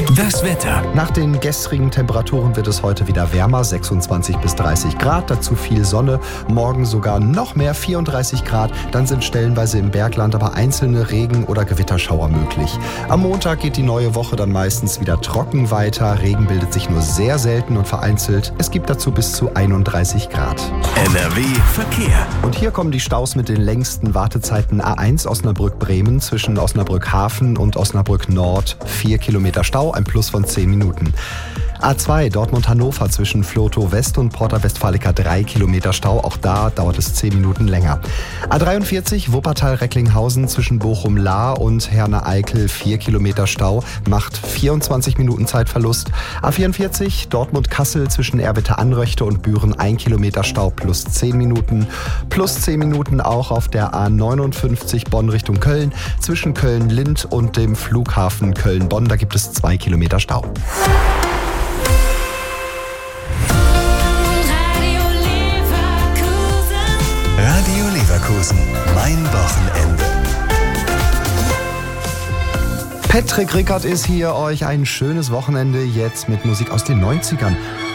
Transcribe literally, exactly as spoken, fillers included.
Das Wetter. Nach den gestrigen Temperaturen wird es heute wieder wärmer, sechsundzwanzig bis dreißig Grad, dazu viel Sonne, morgen sogar noch mehr, vierunddreißig Grad, dann sind stellenweise im Bergland aber einzelne Regen- oder Gewitterschauer möglich. Am Montag geht die neue Woche dann meistens wieder trocken weiter, Regen bildet sich nur sehr selten und vereinzelt, es gibt dazu bis zu einunddreißig Grad. N R W Verkehr. Und hier kommen die Staus mit den längsten Wartezeiten. A eins Osnabrück-Bremen zwischen Osnabrück-Hafen und Osnabrück-Nord, vier Kilometer Stau, ein Plus von zehn Minuten. A zwei Dortmund-Hannover zwischen Flotow West und Porta Westfalica, drei Kilometer Stau, auch da dauert es zehn Minuten länger. A dreiundvierzig Wuppertal-Recklinghausen zwischen Bochum-Lahr und Herne-Eickel, vier Kilometer Stau, macht vierundzwanzig Minuten Zeitverlust. A vierundvierzig Dortmund-Kassel zwischen Erwitte-Anröchte und Büren, ein Kilometer Stau plus zehn Minuten. Plus zehn Minuten auch auf der A neunundfünfzig Bonn Richtung Köln zwischen Köln-Lindt und dem Flughafen Köln-Bonn, da gibt es zwei Kilometer Stau. Radio Leverkusen. Mein Wochenende. Patrick Rickert ist hier, euch ein schönes Wochenende jetzt mit Musik aus den neunzigern.